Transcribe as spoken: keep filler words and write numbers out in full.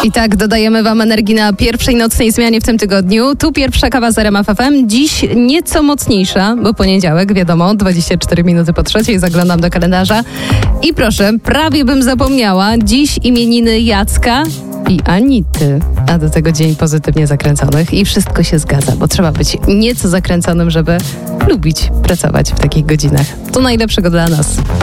I tak dodajemy wam energii na pierwszej nocnej zmianie w tym tygodniu. Tu pierwsza kawa z R M F F M. Dziś nieco mocniejsza, bo poniedziałek, wiadomo, dwadzieścia cztery minuty po trzeciej. Zaglądam do kalendarza. I proszę, prawie bym zapomniała. Dziś imieniny Jacka i Anity, a do tego dzień pozytywnie zakręconych. I wszystko się zgadza, bo trzeba być nieco zakręconym, żeby lubić pracować w takich godzinach. To najlepszego dla nas.